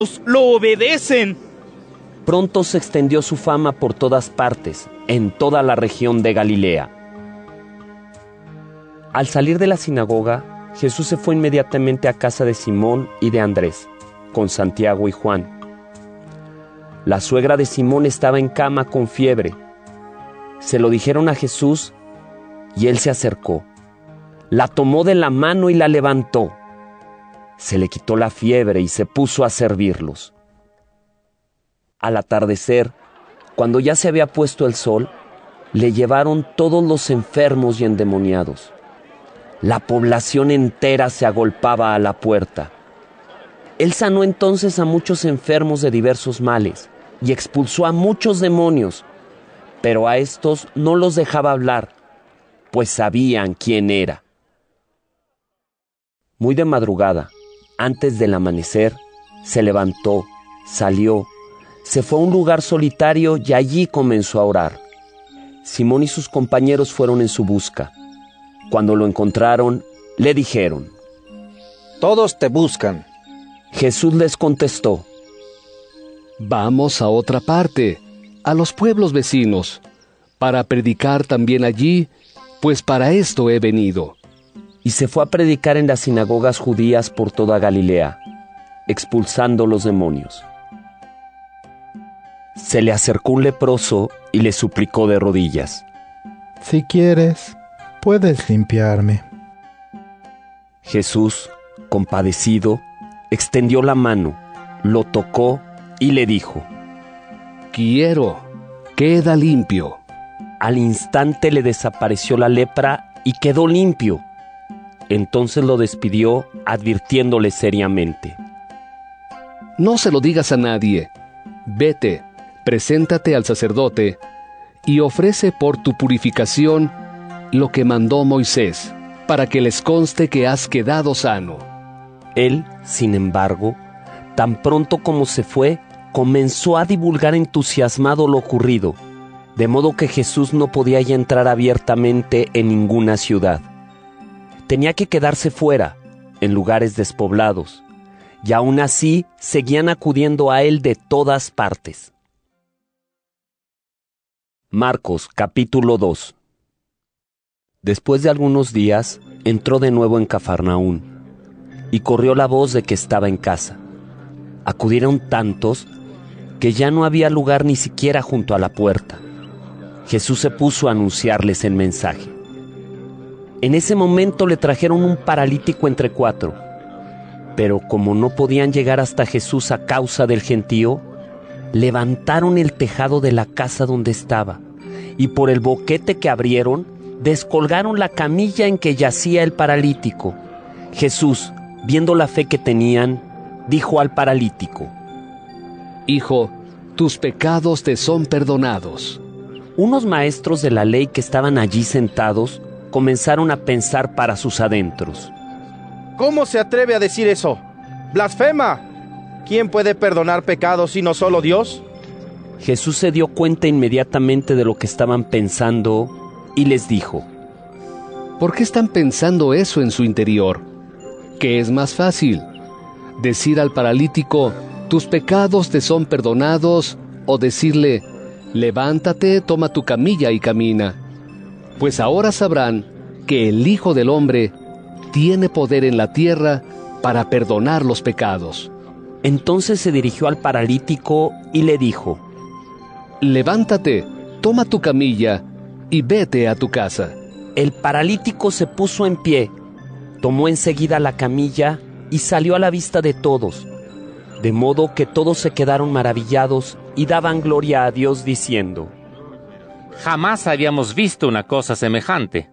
lo obedecen. Pronto se extendió su fama por todas partes, en toda la región de Galilea. Al salir de la sinagoga, Jesús se fue inmediatamente a casa de Simón y de Andrés, con Santiago y Juan. La suegra de Simón estaba en cama con fiebre. Se lo dijeron a Jesús y él se acercó. La tomó de la mano y la levantó. Se le quitó la fiebre y se puso a servirlos. Al atardecer, cuando ya se había puesto el sol, le llevaron todos los enfermos y endemoniados. La población entera se agolpaba a la puerta. Él sanó entonces a muchos enfermos de diversos males y expulsó a muchos demonios, pero a estos no los dejaba hablar, pues sabían quién era. Muy de madrugada, antes del amanecer, se levantó, salió, se fue a un lugar solitario y allí comenzó a orar. Simón y sus compañeros fueron en su busca. Cuando lo encontraron, le dijeron: «Todos te buscan». Jesús les contestó: «Vamos a otra parte, a los pueblos vecinos, para predicar también allí, pues para esto he venido». Y se fue a predicar en las sinagogas judías por toda Galilea, expulsando los demonios. Se le acercó un leproso y le suplicó de rodillas: «Si quieres, puedes limpiarme». Jesús, compadecido, extendió la mano, lo tocó y le dijo: «Quiero, queda limpio». Al instante le desapareció la lepra y quedó limpio. Entonces lo despidió, advirtiéndole seriamente: «No se lo digas a nadie. Vete, preséntate al sacerdote y ofrece por tu purificación lo que mandó Moisés, para que les conste que has quedado sano». Él, sin embargo, tan pronto como se fue, comenzó a divulgar entusiasmado lo ocurrido, de modo que Jesús no podía ya entrar abiertamente en ninguna ciudad. Tenía que quedarse fuera, en lugares despoblados, y aún así seguían acudiendo a él de todas partes. Marcos, capítulo 2. Después de algunos días, entró de nuevo en Cafarnaún, y corrió la voz de que estaba en casa. Acudieron tantos que ya no había lugar ni siquiera junto a la puerta. Jesús se puso a anunciarles el mensaje. En ese momento le trajeron un paralítico entre 4, pero como no podían llegar hasta Jesús a causa del gentío, levantaron el tejado de la casa donde estaba, y por el boquete que abrieron, descolgaron la camilla en que yacía el paralítico. Jesús, viendo la fe que tenían, dijo al paralítico: «Hijo, tus pecados te son perdonados». Unos maestros de la ley que estaban allí sentados comenzaron a pensar para sus adentros: «¿Cómo se atreve a decir eso? ¡Blasfema! ¿Quién puede perdonar pecados sino solo Dios?». Jesús se dio cuenta inmediatamente de lo que estaban pensando y les dijo: «¿Por qué están pensando eso en su interior? ¿Qué es más fácil? ¿Decir al paralítico, tus pecados te son perdonados, o decirle, levántate, toma tu camilla y camina? Pues ahora sabrán que el Hijo del Hombre tiene poder en la tierra para perdonar los pecados». Entonces se dirigió al paralítico y le dijo: «Levántate, toma tu camilla y vete a tu casa». El paralítico se puso en pie, tomó enseguida la camilla y salió a la vista de todos, de modo que todos se quedaron maravillados y daban gloria a Dios diciendo: «Jamás habíamos visto una cosa semejante».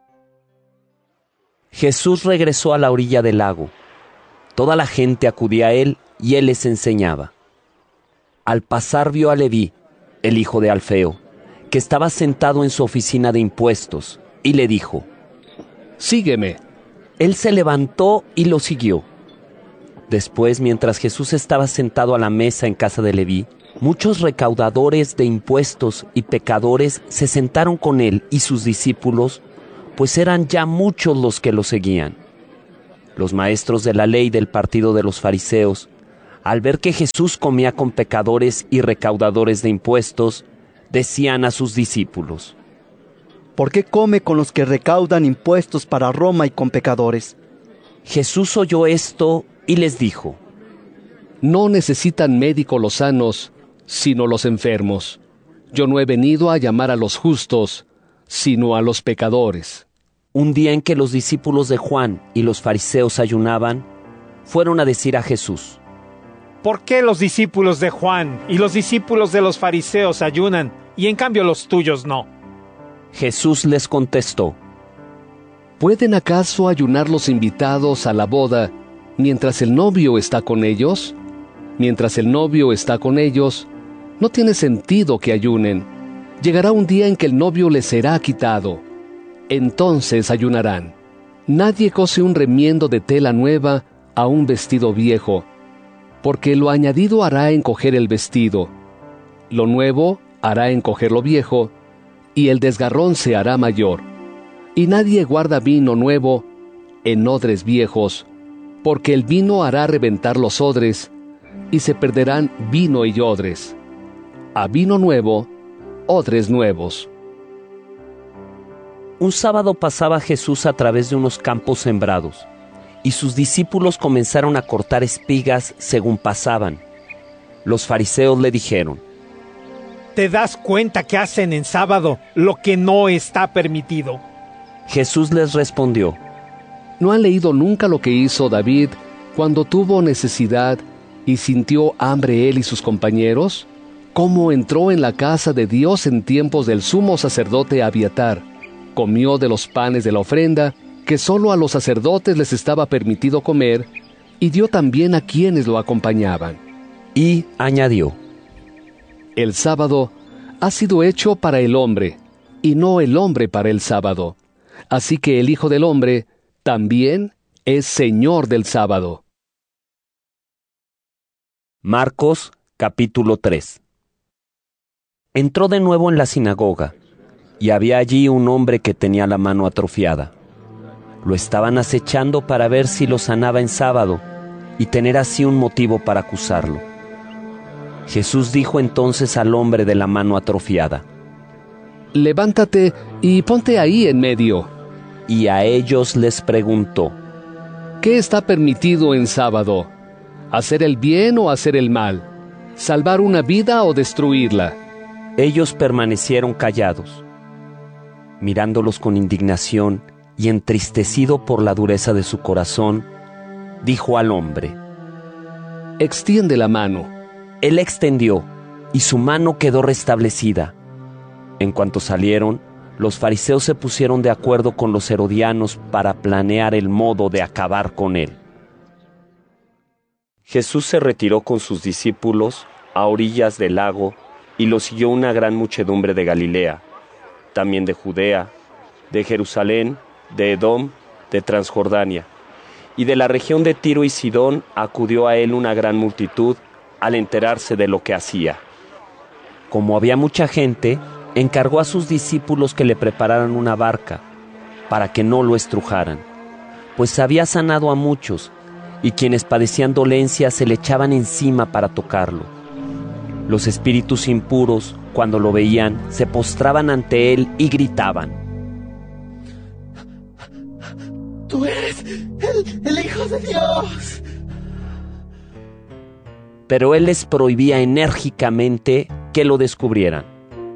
Jesús regresó a la orilla del lago. Toda la gente acudía a él y él les enseñaba. Al pasar vio a Leví, el hijo de Alfeo, que estaba sentado en su oficina de impuestos, y le dijo: «Sígueme». Él se levantó y lo siguió. Después, mientras Jesús estaba sentado a la mesa en casa de Leví, muchos recaudadores de impuestos y pecadores se sentaron con él y sus discípulos, pues eran ya muchos los que lo seguían. Los maestros de la ley del partido de los fariseos, Al ver que Jesús comía con pecadores y recaudadores de impuestos, decían a sus discípulos: ¿Por qué come con los que recaudan impuestos para Roma y con pecadores? Jesús oyó esto y les dijo: No necesitan médico los sanos, sino los enfermos. Yo no he venido a llamar a los justos, sino a los pecadores. Un día en que los discípulos de Juan y los fariseos ayunaban, fueron a decir a Jesús: ¿Por qué los discípulos de Juan y los discípulos de los fariseos ayunan, y en cambio los tuyos no? Jesús les contestó: ¿Pueden acaso ayunar los invitados a la boda mientras el novio está con ellos? Mientras el novio está con ellos, no tiene sentido que ayunen. Llegará un día en que el novio les será quitado. Entonces ayunarán. Nadie cose un remiendo de tela nueva a un vestido viejo, porque lo añadido hará encoger el vestido. Lo nuevo hará encoger lo viejo, y el desgarrón se hará mayor. Y nadie guarda vino nuevo en odres viejos, porque el vino hará reventar los odres, y se perderán vino y odres. A vino nuevo, odres nuevos. Un sábado pasaba Jesús a través de unos campos sembrados, y sus discípulos comenzaron a cortar espigas según pasaban. Los fariseos le dijeron: ¿Te das cuenta que hacen en sábado lo que no está permitido? Jesús les respondió: ¿No han leído nunca lo que hizo David cuando tuvo necesidad y sintió hambre él y sus compañeros? ¿Cómo entró en la casa de Dios en tiempos del sumo sacerdote Abiatar? Comió de los panes de la ofrenda, que solo a los sacerdotes les estaba permitido comer, y dio también a quienes lo acompañaban. Y añadió: El sábado ha sido hecho para el hombre, y no el hombre para el sábado. Así que el Hijo del Hombre también es Señor del sábado. Marcos, capítulo 3. Entró de nuevo en la sinagoga, y había allí un hombre que tenía la mano atrofiada. Lo estaban acechando para ver si lo sanaba en sábado, y tener así un motivo para acusarlo. Jesús dijo entonces al hombre de la mano atrofiada: Levántate y ponte ahí en medio. Y a ellos les preguntó: ¿Qué está permitido en sábado? ¿Hacer el bien o hacer el mal? ¿Salvar una vida o destruirla? Ellos permanecieron callados. Mirándolos con indignación y entristecido por la dureza de su corazón, dijo al hombre: Extiende la mano. Él extendió, y su mano quedó restablecida. En cuanto salieron, los fariseos se pusieron de acuerdo con los herodianos para planear el modo de acabar con él. Jesús se retiró con sus discípulos a orillas del lago, y lo siguió una gran muchedumbre de Galilea, también de Judea, de Jerusalén, de Edom, de Transjordania, y de la región de Tiro y Sidón acudió a él una gran multitud al enterarse de lo que hacía. Como había mucha gente, encargó a sus discípulos que le prepararan una barca para que no lo estrujaran, pues había sanado a muchos, y quienes padecían dolencia se le echaban encima para tocarlo. Los espíritus impuros, cuando lo veían, se postraban ante él y gritaban: ¡Tú eres el Hijo de Dios! Pero él les prohibía enérgicamente que lo descubrieran.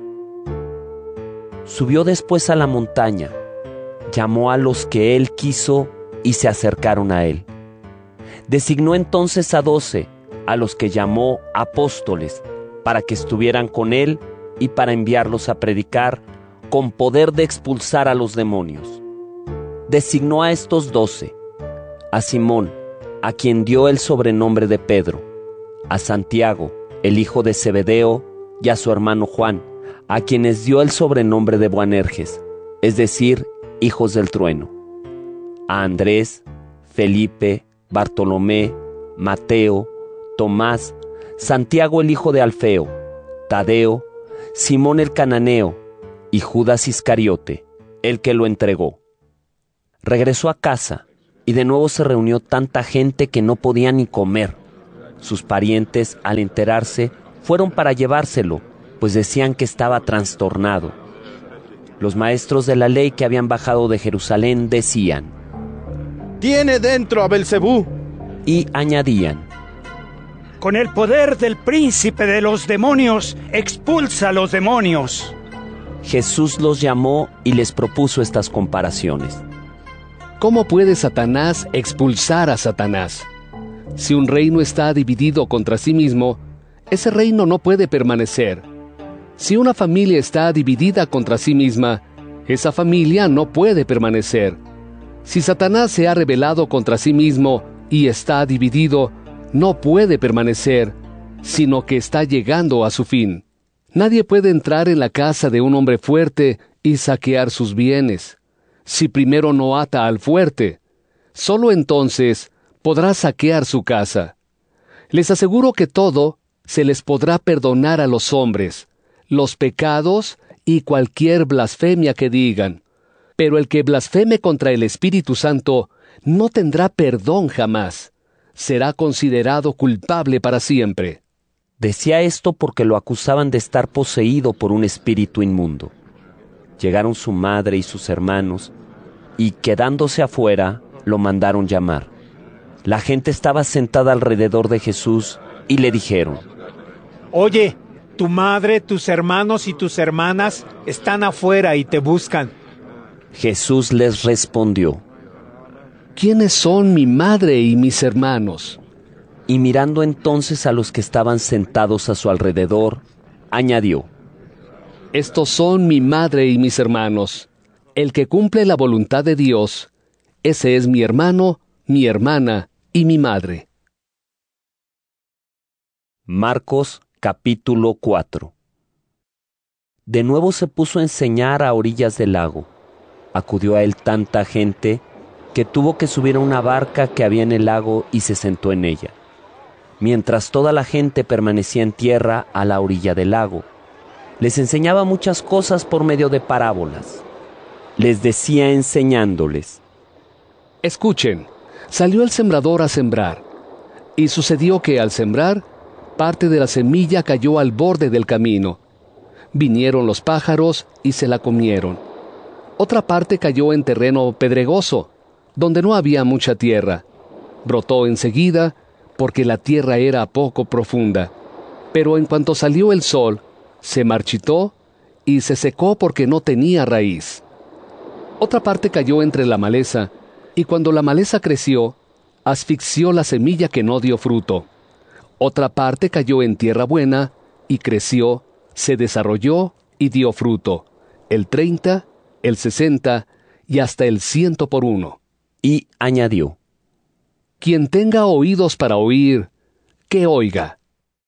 Subió después a la montaña, llamó a los que él quiso y se acercaron a él. Designó entonces a 12, a los que llamó apóstoles, para que estuvieran con él y para enviarlos a predicar con poder de expulsar a los demonios. Designó a estos 12, a Simón, a quien dio el sobrenombre de Pedro, a Santiago, el hijo de Zebedeo, y a su hermano Juan, a quienes dio el sobrenombre de Boanerges, es decir, hijos del trueno, a Andrés, Felipe, Bartolomé, Mateo, Tomás, Santiago el hijo de Alfeo, Tadeo, Simón el cananeo y Judas Iscariote, el que lo entregó. Regresó a casa y de nuevo se reunió tanta gente que no podía ni comer, Sus parientes, al enterarse, fueron para llevárselo, pues decían que estaba trastornado. Los maestros de la ley que habían bajado de Jerusalén decían: «Tiene dentro a Belcebú». Y añadían: «Con el poder del príncipe de los demonios, expulsa a los demonios». Jesús los llamó y les propuso estas comparaciones. ¿Cómo puede Satanás expulsar a Satanás? Si un reino está dividido contra sí mismo, ese reino no puede permanecer. Si una familia está dividida contra sí misma, esa familia no puede permanecer. Si Satanás se ha rebelado contra sí mismo y está dividido, no puede permanecer, sino que está llegando a su fin. Nadie puede entrar en la casa de un hombre fuerte y saquear sus bienes, si primero no ata al fuerte. Solo entonces podrá saquear su casa. Les aseguro que todo se les podrá perdonar a los hombres, los pecados y cualquier blasfemia que digan. Pero el que blasfeme contra el Espíritu Santo no tendrá perdón jamás. Será considerado culpable para siempre. Decía esto porque lo acusaban de estar poseído por un espíritu inmundo. Llegaron su madre y sus hermanos, y quedándose afuera, lo mandaron llamar. La gente estaba sentada alrededor de Jesús, y le dijeron: «Oye, tu madre, tus hermanos y tus hermanas están afuera y te buscan». Jesús les respondió: ¿Quiénes son mi madre y mis hermanos? Y mirando entonces a los que estaban sentados a su alrededor, añadió: Estos son mi madre y mis hermanos. El que cumple la voluntad de Dios, ese es mi hermano, mi hermana y mi madre. Marcos capítulo 4. De nuevo se puso a enseñar a orillas del lago. Acudió a él tanta gente que tuvo que subir a una barca que había en el lago y se sentó en ella, mientras toda la gente permanecía en tierra a la orilla del lago. Les enseñaba muchas cosas por medio de parábolas. Les decía enseñándoles: Escuchen, salió el sembrador a sembrar, y sucedió que al sembrar, parte de la semilla cayó al borde del camino. Vinieron los pájaros y se la comieron. Otra parte cayó en terreno pedregoso, donde no había mucha tierra. Brotó enseguida, porque la tierra era poco profunda. Pero en cuanto salió el sol, se marchitó y se secó porque no tenía raíz. Otra parte cayó entre la maleza, y cuando la maleza creció, asfixió la semilla que no dio fruto. Otra parte cayó en tierra buena, y creció, se desarrolló y dio fruto, el 30, el 60 y hasta el 100 por uno. Y añadió: Quien tenga oídos para oír, que oiga.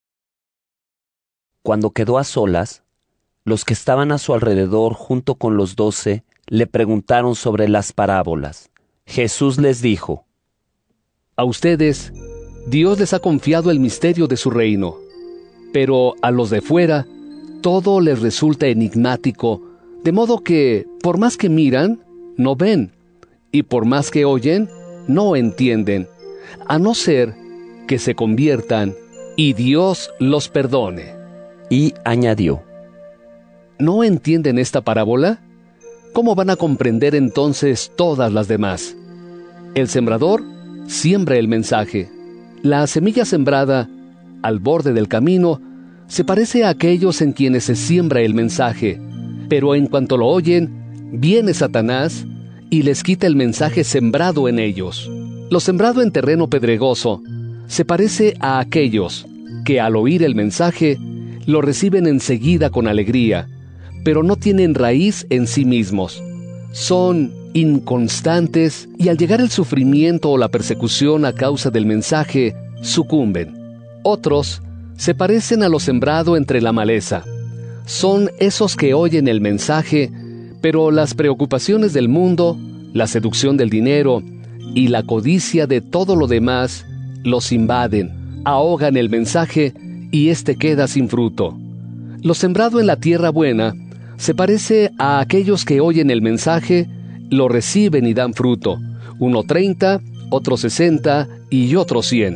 Cuando quedó a solas, los que estaban a su alrededor junto con los 12 le preguntaron sobre las parábolas. Jesús les dijo: A ustedes, Dios les ha confiado el misterio de su reino, pero a los de fuera, todo les resulta enigmático, de modo que, por más que miran, no ven, y por más que oyen, no entienden, a no ser que se conviertan y Dios los perdone. Y añadió: ¿No entienden esta parábola? ¿Cómo van a comprender entonces todas las demás? El sembrador siembra el mensaje. La semilla sembrada al borde del camino se parece a aquellos en quienes se siembra el mensaje, pero en cuanto lo oyen, viene Satanás y les quita el mensaje sembrado en ellos. Lo sembrado en terreno pedregoso se parece a aquellos que al oír el mensaje lo reciben enseguida con alegría, pero no tienen raíz en sí mismos. Son inconstantes y al llegar el sufrimiento o la persecución a causa del mensaje, sucumben. Otros se parecen a lo sembrado entre la maleza. Son esos que oyen el mensaje, pero las preocupaciones del mundo, la seducción del dinero y la codicia de todo lo demás los invaden, ahogan el mensaje y éste queda sin fruto. Lo sembrado en la tierra buena se parece a aquellos que oyen el mensaje, lo reciben y dan fruto, uno 30, otro 60 y otro 100.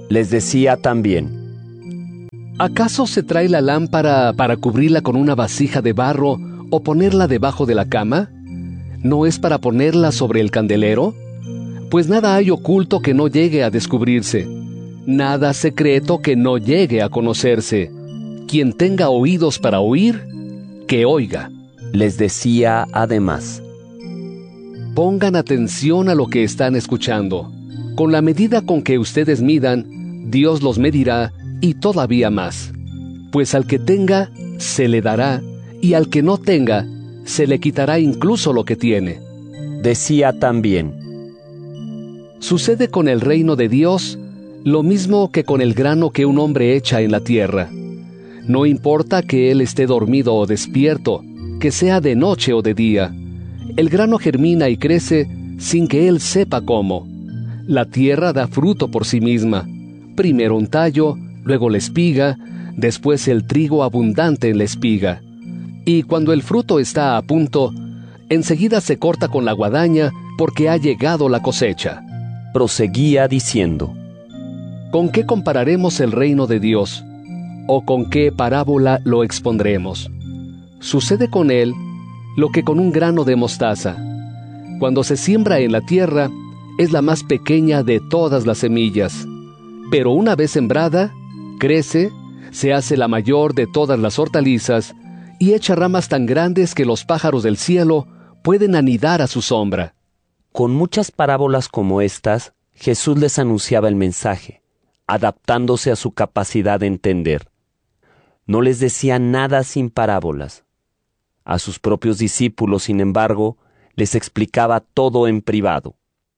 Les decía también: ¿acaso se trae la lámpara para cubrirla con una vasija de barro o ponerla debajo de la cama? ¿No es para ponerla sobre el candelero? Pues nada hay oculto que no llegue a descubrirse, nada secreto que no llegue a conocerse. Quien tenga oídos para oír, que oiga. Les decía además: pongan atención a lo que están escuchando. Con la medida con que ustedes midan, Dios los medirá y todavía más. Pues al que tenga, se le dará, y al que no tenga, se le quitará incluso lo que tiene. Decía también: sucede con el reino de Dios lo mismo que con el grano que un hombre echa en la tierra. No importa que él esté dormido o despierto, que sea de noche o de día. El grano germina y crece sin que él sepa cómo. La tierra da fruto por sí misma. Primero un tallo, luego la espiga, después el trigo abundante en la espiga. Y cuando el fruto está a punto, enseguida se corta con la guadaña porque ha llegado la cosecha. Proseguía diciendo: ¿con qué compararemos el reino de Dios? ¿O con qué parábola lo expondremos? Sucede con él lo que con un grano de mostaza. Cuando se siembra en la tierra, es la más pequeña de todas las semillas. Pero una vez sembrada, crece, se hace la mayor de todas las hortalizas y echa ramas tan grandes que los pájaros del cielo pueden anidar a su sombra. Con muchas parábolas como estas, Jesús les anunciaba el mensaje, adaptándose a su capacidad de entender. No les decía nada sin parábolas. A sus propios discípulos, sin embargo, les explicaba todo en privado.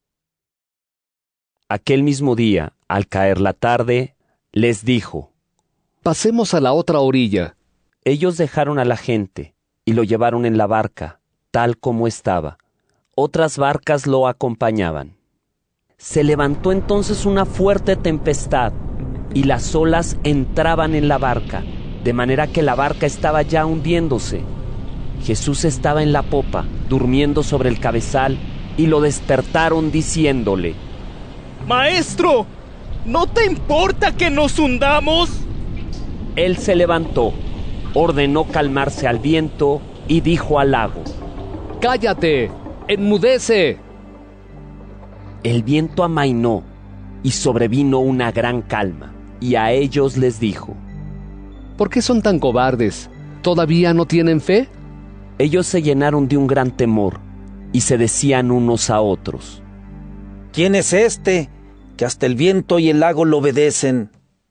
Aquel mismo día, al caer la tarde, les dijo: pasemos a la otra orilla. Ellos dejaron a la gente y lo llevaron en la barca, tal como estaba. Otras barcas lo acompañaban. Se levantó entonces una fuerte tempestad, y las olas entraban en la barca, de manera que la barca estaba ya hundiéndose. Jesús estaba en la popa, durmiendo sobre el cabezal, y lo despertaron diciéndole: ¡Maestro! ¿No te importa que nos hundamos? Él se levantó, ordenó calmarse al viento y dijo al lago: ¡cállate! ¡enmudece! El viento amainó y sobrevino una gran calma, y a ellos les dijo: ¿por qué son tan cobardes? ¿Todavía no tienen fe? Ellos se llenaron de un gran temor y se decían unos a otros: ¿quién es este, que hasta el viento y el lago lo obedecen?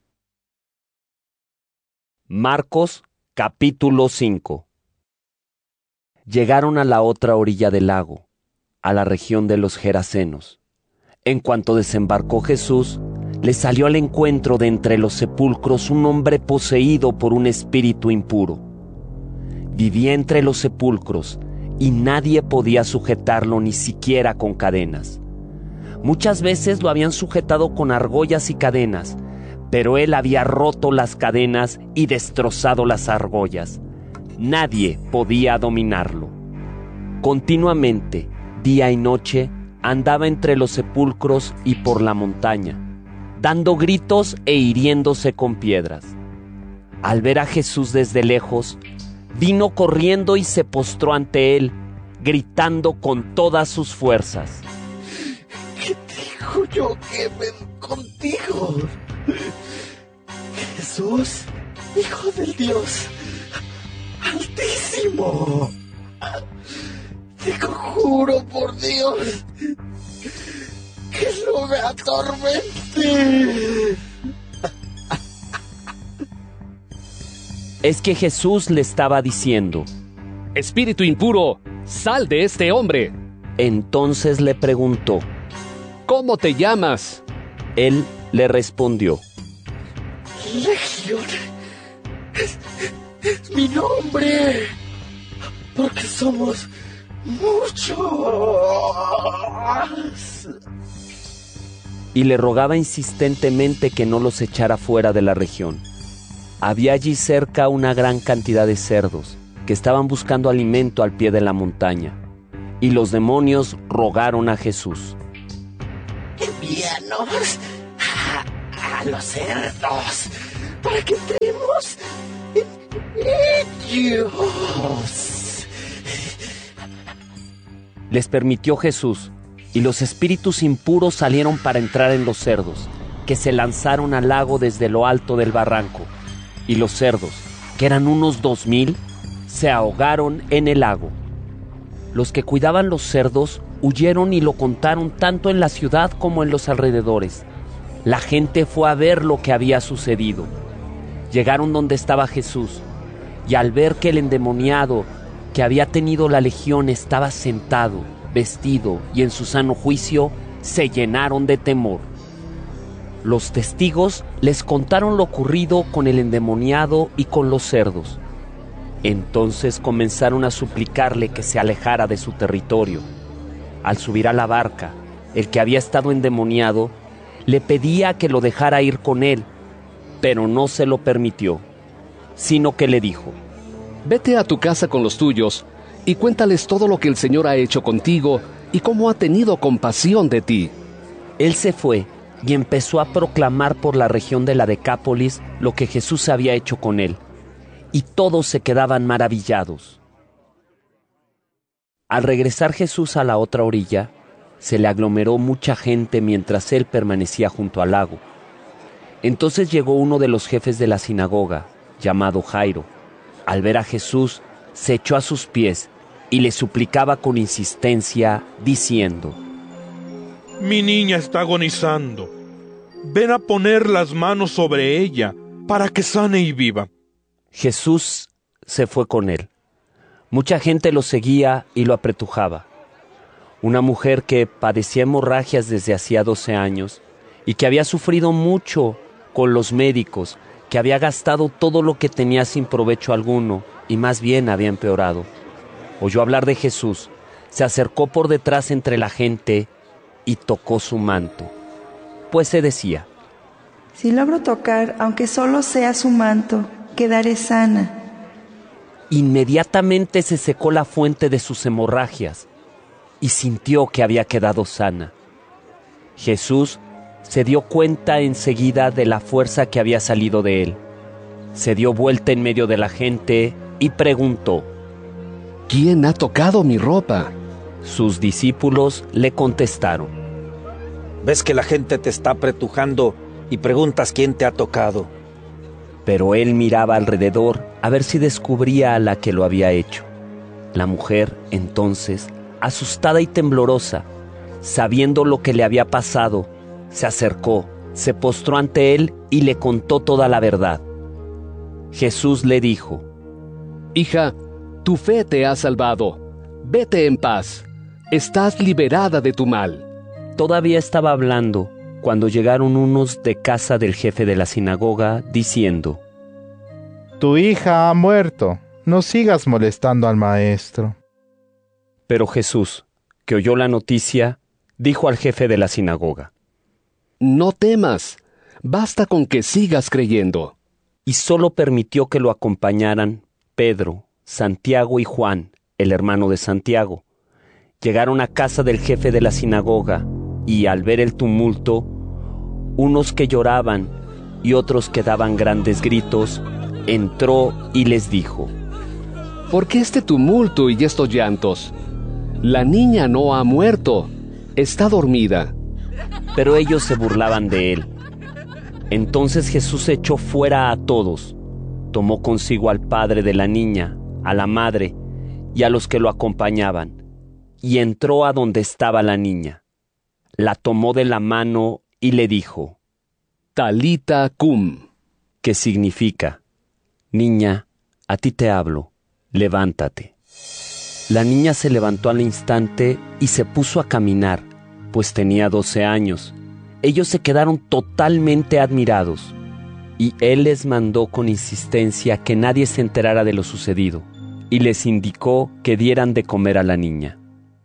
Marcos, capítulo 5. Llegaron a la otra orilla del lago, a la región de los Gerasenos. En cuanto desembarcó Jesús, le salió al encuentro de entre los sepulcros un hombre poseído por un espíritu impuro. Vivía entre los sepulcros y nadie podía sujetarlo ni siquiera con cadenas. Muchas veces lo habían sujetado con argollas y cadenas, pero él había roto las cadenas y destrozado las argollas. Nadie podía dominarlo. Continuamente, día y noche, andaba entre los sepulcros y por la montaña, dando gritos e hiriéndose con piedras. Al ver a Jesús desde lejos, vino corriendo y se postró ante él, gritando con todas sus fuerzas: ¿qué digo yo que ven contigo? Jesús, Hijo del Dios Altísimo. Te conjuro por Dios que no me atormentes. Es que Jesús le estaba diciendo: espíritu impuro, sal de este hombre. Entonces le preguntó: ¿cómo te llamas? Él le respondió: Legión es mi nombre, porque somos muchos. Y le rogaba insistentemente que no los echara fuera de la región. Había allí cerca una gran cantidad de cerdos que estaban buscando alimento al pie de la montaña, y los demonios rogaron a Jesús: envíanos a a los cerdos para que entremos en ellos. Les permitió Jesús, y los espíritus impuros salieron para entrar en los cerdos, que se lanzaron al lago desde lo alto del barranco. Y los cerdos, que eran unos 2000, se ahogaron en el lago. Los que cuidaban los cerdos huyeron y lo contaron tanto en la ciudad como en los alrededores. La gente fue a ver lo que había sucedido. Llegaron donde estaba Jesús, y al ver que el endemoniado que había tenido la legión estaba sentado, vestido y en su sano juicio, se llenaron de temor. Los testigos les contaron lo ocurrido con el endemoniado y con los cerdos. Entonces comenzaron a suplicarle que se alejara de su territorio. Al subir a la barca, el que había estado endemoniado le pedía que lo dejara ir con él, pero no se lo permitió, sino que le dijo: Vete a tu casa con los tuyos y cuéntales todo lo que el Señor ha hecho contigo y cómo ha tenido compasión de ti. Él se fue y empezó a proclamar por la región de la Decápolis lo que Jesús había hecho con él, y todos se quedaban maravillados. Al regresar Jesús a la otra orilla, se le aglomeró mucha gente mientras él permanecía junto al lago. Entonces llegó uno de los jefes de la sinagoga, llamado Jairo. Al ver a Jesús, se echó a sus pies y le suplicaba con insistencia, diciendo: Mi niña está agonizando. Ven a poner las manos sobre ella para que sane y viva. Jesús se fue con él. Mucha gente lo seguía y lo apretujaba. Una mujer que padecía hemorragias desde hacía 12 años y que había sufrido mucho con los médicos, que había gastado todo lo que tenía sin provecho alguno y más bien había empeorado. Oyó hablar de Jesús, se acercó por detrás entre la gente y tocó su manto, pues se decía: Si logro tocar, aunque solo sea su manto, quedaré sana. Inmediatamente se secó la fuente de sus hemorragias y sintió que había quedado sana. Jesús se dio cuenta enseguida de la fuerza que había salido de él. Se dio vuelta en medio de la gente y preguntó: ¿Quién ha tocado mi ropa? Sus discípulos le contestaron: ¿Ves que la gente te está apretujando y preguntas quién te ha tocado? Pero él miraba alrededor a ver si descubría a la que lo había hecho. La mujer, entonces, asustada y temblorosa, sabiendo lo que le había pasado, se acercó, se postró ante él y le contó toda la verdad. Jesús le dijo: Hija, tu fe te ha salvado. Vete en paz. Estás liberada de tu mal. Todavía estaba hablando cuando llegaron unos de casa del jefe de la sinagoga, diciendo: Tu hija ha muerto. No sigas molestando al maestro. Pero Jesús, que oyó la noticia, dijo al jefe de la sinagoga: No temas. Basta con que sigas creyendo. Y solo permitió que lo acompañaran Pedro, Santiago y Juan, el hermano de Santiago. Llegaron a casa del jefe de la sinagoga, y al ver el tumulto, unos que lloraban y otros que daban grandes gritos, entró y les dijo: ¿Por qué este tumulto y estos llantos? La niña no ha muerto, está dormida. Pero ellos se burlaban de él. Entonces Jesús echó fuera a todos, tomó consigo al padre de la niña, a la madre y a los que lo acompañaban, y entró a donde estaba la niña. La tomó de la mano y le dijo: Talita cum, que significa: Niña, a ti te hablo, levántate. La niña se levantó al instante y se puso a caminar, pues tenía 12 años. Ellos se quedaron totalmente admirados, y él les mandó con insistencia que nadie se enterara de lo sucedido, y les indicó que dieran de comer a la niña.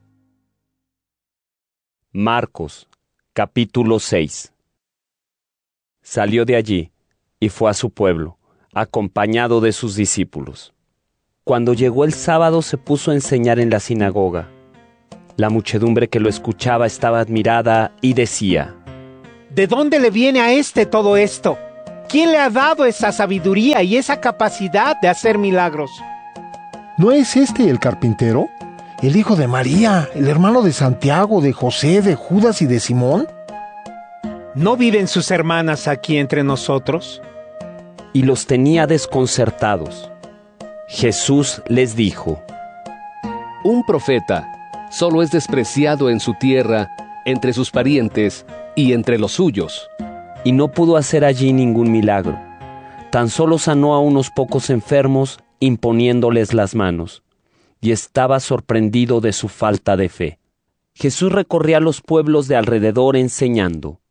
Marcos, capítulo 6. Salió de allí y fue a su pueblo, acompañado de sus discípulos. Cuando llegó el sábado se puso a enseñar en la sinagoga. La muchedumbre que lo escuchaba estaba admirada y decía: ¿De dónde le viene a todo esto? ¿Quién le ha dado esa sabiduría y esa capacidad de hacer milagros? ¿No es este el carpintero? ¿El hijo de María, el hermano de Santiago, de José, de Judas y de Simón? ¿No viven sus hermanas aquí entre nosotros? Y los tenía desconcertados. Jesús les dijo: Un profeta solo es despreciado en su tierra, entre sus parientes y entre los suyos. Y no pudo hacer allí ningún milagro. Tan solo sanó a unos pocos enfermos, imponiéndoles las manos. Y estaba sorprendido de su falta de fe. Jesús recorría los pueblos de alrededor enseñando.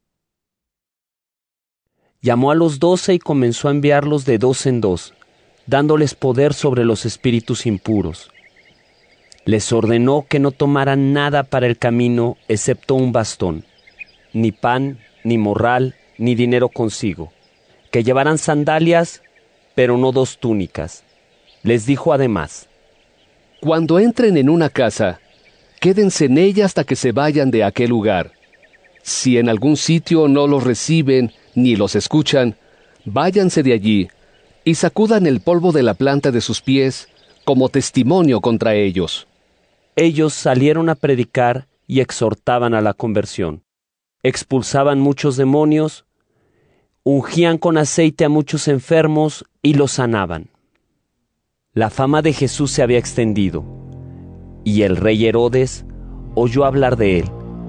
Llamó a los 12 y comenzó a enviarlos de 2 en 2, dándoles poder sobre los espíritus impuros. Les ordenó que no tomaran nada para el camino excepto un bastón, ni pan, ni morral, ni dinero consigo, que llevaran sandalias, pero no 2 túnicas. Les dijo además: Cuando entren en una casa, quédense en ella hasta que se vayan de aquel lugar. Si en algún sitio no los reciben ni los escuchan, váyanse de allí y sacudan el polvo de la planta de sus pies como testimonio contra ellos. Ellos salieron a predicar y exhortaban a la conversión. Expulsaban muchos demonios, ungían con aceite a muchos enfermos y los sanaban. La fama de Jesús se había extendido, y el rey Herodes oyó hablar de él.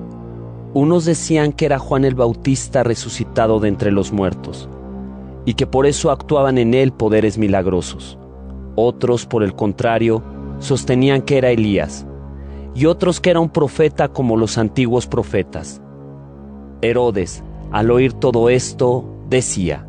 Unos decían que era Juan el Bautista resucitado de entre los muertos, y que por eso actuaban en él poderes milagrosos. Otros, por el contrario, sostenían que era Elías, y otros que era un profeta como los antiguos profetas. Herodes, al oír todo esto, decía: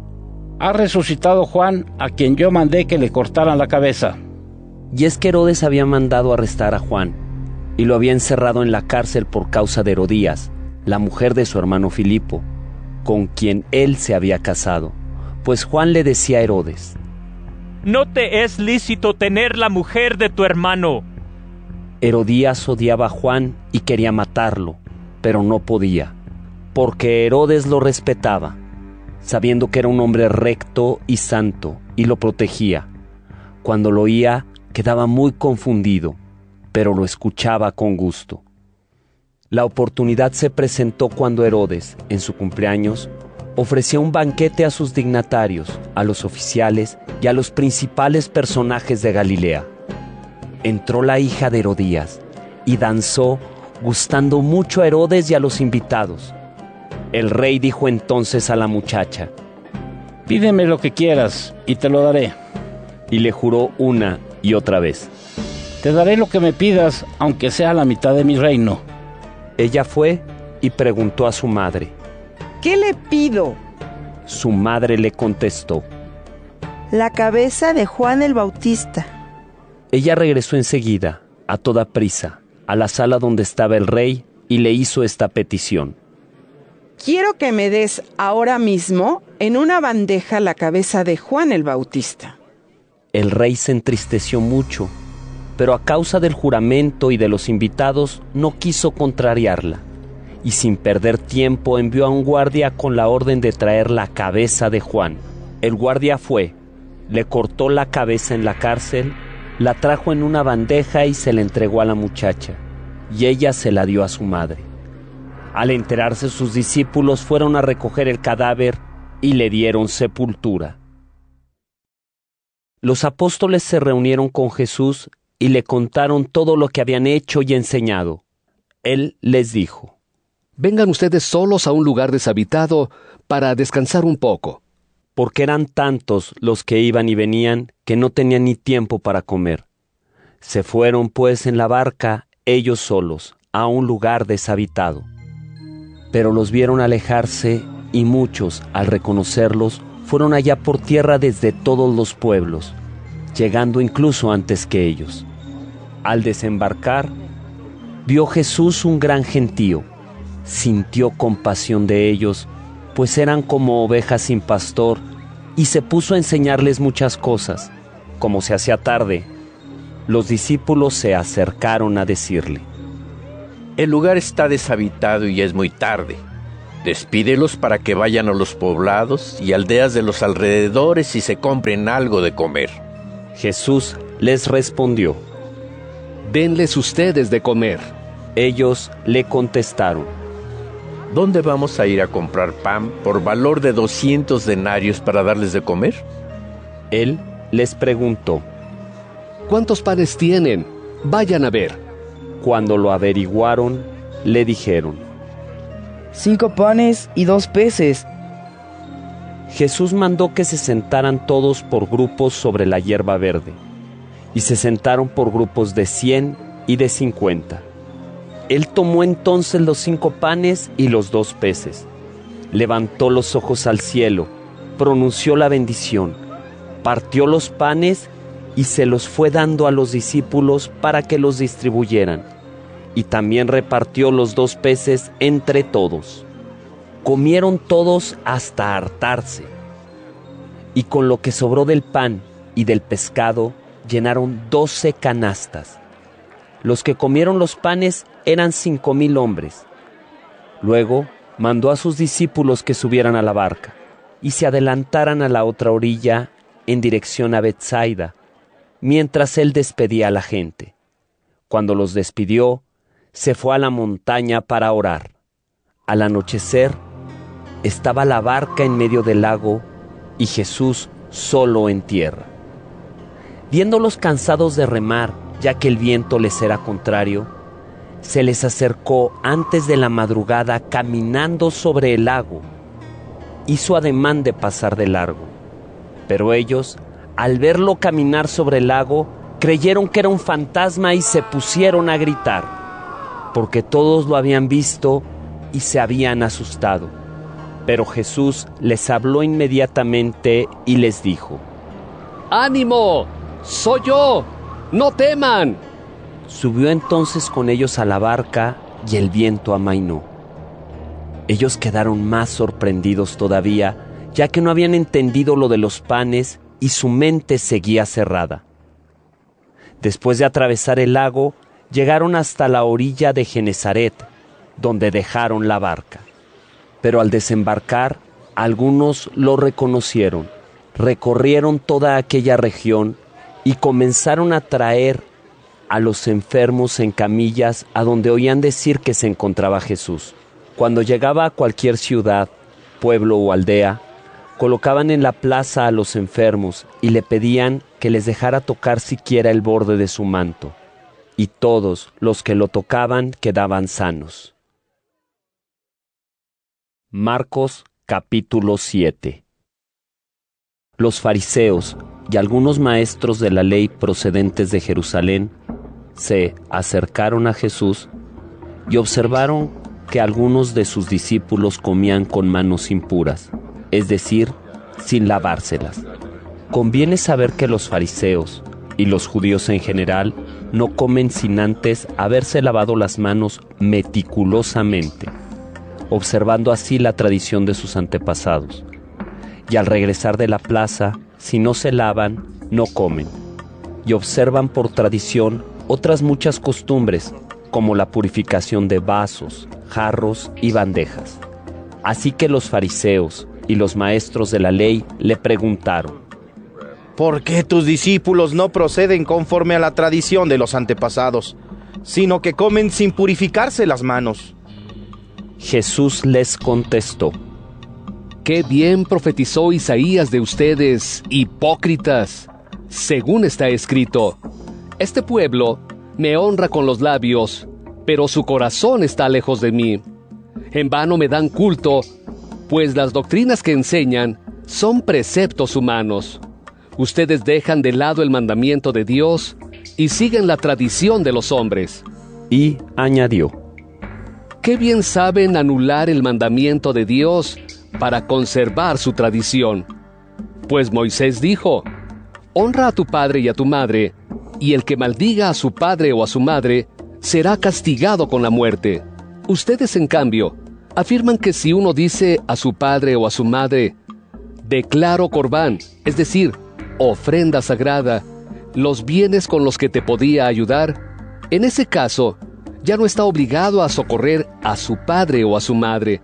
Ha resucitado Juan, a quien yo mandé que le cortaran la cabeza. Y es que Herodes había mandado arrestar a Juan, y lo había encerrado en la cárcel por causa de Herodías, la mujer de su hermano Filipo, con quien él se había casado, pues Juan le decía a Herodes: No te es lícito tener la mujer de tu hermano. Herodías odiaba a Juan y quería matarlo, pero no podía, porque Herodes lo respetaba, sabiendo que era un hombre recto y santo, y lo protegía. Cuando lo oía, quedaba muy confundido, pero lo escuchaba con gusto. La oportunidad se presentó cuando Herodes, en su cumpleaños, ofrecía un banquete a sus dignatarios, a los oficiales y a los principales personajes de Galilea. Entró la hija de Herodías y danzó, gustando mucho a Herodes y a los invitados. El rey dijo entonces a la muchacha: Pídeme lo que quieras y te lo daré. Y le juró una y otra vez: Te daré lo que me pidas, aunque sea la mitad de mi reino. Ella fue y preguntó a su madre: ¿Qué le pido? Su madre le contestó: La cabeza de Juan el Bautista. Ella regresó enseguida, a toda prisa, a la sala donde estaba el rey y le hizo esta petición: Quiero que me des ahora mismo en una bandeja la cabeza de Juan el Bautista. El rey se entristeció mucho, pero a causa del juramento y de los invitados no quiso contrariarla, y sin perder tiempo envió a un guardia con la orden de traer la cabeza de Juan. El guardia fue, le cortó la cabeza en la cárcel, la trajo en una bandeja y se la entregó a la muchacha, y ella se la dio a su madre. Al enterarse sus discípulos fueron a recoger el cadáver y le dieron sepultura. Los apóstoles se reunieron con Jesús y le contaron todo lo que habían hecho y enseñado. Él les dijo: Vengan ustedes solos a un lugar deshabitado para descansar un poco. Porque eran tantos los que iban y venían que no tenían ni tiempo para comer. Se fueron pues en la barca, ellos solos, a un lugar deshabitado. Pero los vieron alejarse y muchos, al reconocerlos, fueron allá por tierra desde todos los pueblos, llegando incluso antes que ellos. Al desembarcar, vio Jesús un gran gentío, sintió compasión de ellos, pues eran como ovejas sin pastor, y se puso a enseñarles muchas cosas. Como se hacía tarde, los discípulos se acercaron a decirle: El lugar está deshabitado y es muy tarde. Despídelos para que vayan a los poblados y aldeas de los alrededores y se compren algo de comer. Jesús les respondió: denles ustedes de comer. Ellos le contestaron: ¿dónde vamos a ir a comprar pan por valor de 200 denarios para darles de comer? Él les preguntó: ¿cuántos panes tienen? Vayan a ver. Cuando lo averiguaron, le dijeron: 5 panes y 2 peces. Jesús mandó que se sentaran todos por grupos sobre la hierba verde, y se sentaron por grupos de 100 y de 50. Él tomó entonces los 5 panes y los 2 peces, levantó los ojos al cielo, pronunció la bendición, partió los panes y se los fue dando a los discípulos para que los distribuyeran, y también repartió los 2 peces entre todos. Comieron todos hasta hartarse, y con lo que sobró del pan y del pescado llenaron 12 canastas. Los que comieron los panes eran 5,000 hombres. Luego mandó a sus discípulos que subieran a la barca y se adelantaran a la otra orilla en dirección a Betsaida, mientras él despedía a la gente. Cuando los despidió, se fue a la montaña para orar. Al anochecer, estaba la barca en medio del lago y Jesús solo en tierra. Viéndolos cansados de remar, ya que el viento les era contrario, se les acercó antes de la madrugada caminando sobre el lago. Hizo ademán de pasar de largo, pero ellos, al verlo caminar sobre el lago, creyeron que era un fantasma y se pusieron a gritar, porque todos lo habían visto y se habían asustado. Pero Jesús les habló inmediatamente y les dijo: ¡ánimo! ¡Soy yo! ¡No teman! Subió entonces con ellos a la barca y el viento amainó. Ellos quedaron más sorprendidos todavía, ya que no habían entendido lo de los panes y su mente seguía cerrada. Después de atravesar el lago, llegaron hasta la orilla de Genesaret, donde dejaron la barca. Pero al desembarcar, algunos lo reconocieron, recorrieron toda aquella región y comenzaron a traer a los enfermos en camillas a donde oían decir que se encontraba Jesús. Cuando llegaba a cualquier ciudad, pueblo o aldea, colocaban en la plaza a los enfermos y le pedían que les dejara tocar siquiera el borde de su manto, y todos los que lo tocaban quedaban sanos. Marcos capítulo 7. Los fariseos y algunos maestros de la ley procedentes de Jerusalén se acercaron a Jesús y observaron que algunos de sus discípulos comían con manos impuras, es decir, sin lavárselas. Conviene saber que los fariseos y los judíos en general no comen sin antes haberse lavado las manos meticulosamente, observando así la tradición de sus antepasados. Y al regresar de la plaza, si no se lavan, no comen, y observan por tradición otras muchas costumbres, como la purificación de vasos, jarros y bandejas. Así que los fariseos y los maestros de la ley le preguntaron: ¿por qué tus discípulos no proceden conforme a la tradición de los antepasados, sino que comen sin purificarse las manos? Jesús les contestó: ¡qué bien profetizó Isaías de ustedes, hipócritas! Según está escrito: este pueblo me honra con los labios, pero su corazón está lejos de mí. En vano me dan culto, pues las doctrinas que enseñan son preceptos humanos. Ustedes dejan de lado el mandamiento de Dios y siguen la tradición de los hombres. Y añadió: qué bien saben anular el mandamiento de Dios para conservar su tradición. Pues Moisés dijo: honra a tu padre y a tu madre, y el que maldiga a su padre o a su madre será castigado con la muerte. Ustedes, en cambio, afirman que si uno dice a su padre o a su madre: declaro corbán, es decir, ofrenda sagrada, los bienes con los que te podía ayudar, en ese caso ya no está obligado a socorrer a su padre o a su madre,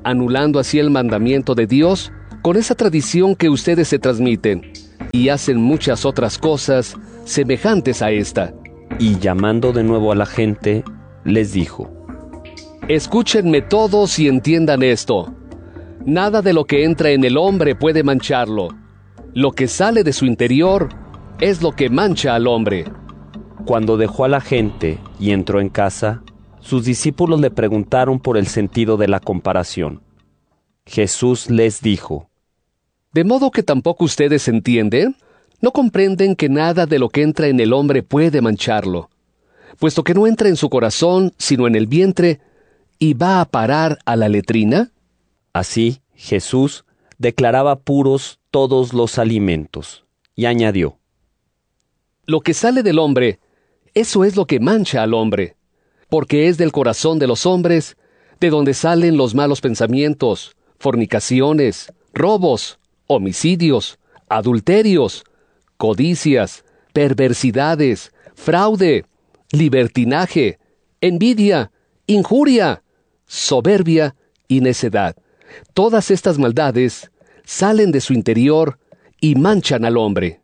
anulando así el mandamiento de Dios con esa tradición que ustedes se transmiten, y hacen muchas otras cosas semejantes a esta. Y llamando de nuevo a la gente, les dijo: Escúchenme todos y entiendan esto. Nada de lo que entra en el hombre puede mancharlo. Lo que sale de su interior es lo que mancha al hombre. Cuando dejó a la gente y entró en casa, sus discípulos le preguntaron por el sentido de la comparación. Jesús les dijo: ¿De modo que tampoco ustedes entienden? ¿No comprenden que nada de lo que entra en el hombre puede mancharlo? Puesto que no entra en su corazón, sino en el vientre, y va a parar a la letrina. Así, Jesús declaraba puros todos los alimentos, y añadió: Lo que sale del hombre, eso es lo que mancha al hombre, porque es del corazón de los hombres, de donde salen los malos pensamientos, fornicaciones, robos, homicidios, adulterios, codicias, perversidades, fraude, libertinaje, envidia, injuria, soberbia y necedad. Todas estas maldades salen de su interior y manchan al hombre.